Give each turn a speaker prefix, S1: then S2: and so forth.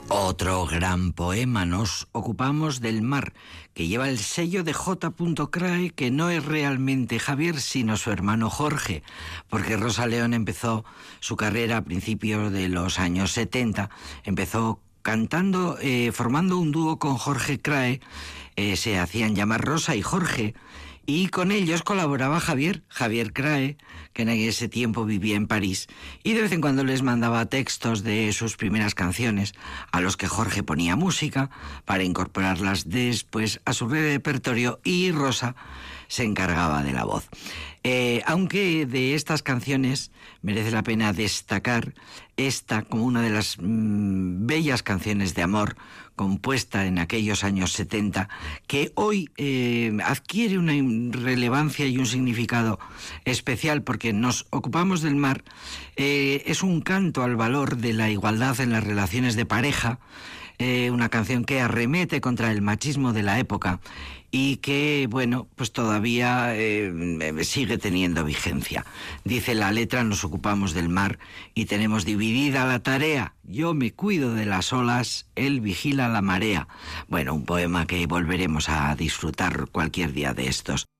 S1: Otro gran poema. Nos ocupamos del mar, que lleva el sello de J. Crae, que no es realmente Javier, sino su hermano Jorge, porque Rosa León empezó su carrera a principios de los años 70, empezó cantando, formando un dúo con Jorge Crae, se hacían llamar Rosa y Jorge, y con ellos colaboraba Javier Crae, que en ese tiempo vivía en París, y de vez en cuando les mandaba textos de sus primeras canciones, a los que Jorge ponía música para incorporarlas después a su repertorio, y Rosa se encargaba de la voz. Aunque de estas canciones merece la pena destacar esta como una de las bellas canciones de amor compuesta en aquellos años 70, que hoy adquiere una relevancia y un significado especial porque nos ocupamos del mar. Es un canto al valor de la igualdad en las relaciones de pareja, una canción que arremete contra el machismo de la época y que, bueno, pues todavía sigue teniendo vigencia. Dice la letra: nos ocupamos del mar y tenemos dividida la tarea. Yo me cuido de las olas, él vigila la marea. Bueno, un poema que volveremos a disfrutar cualquier día de estos.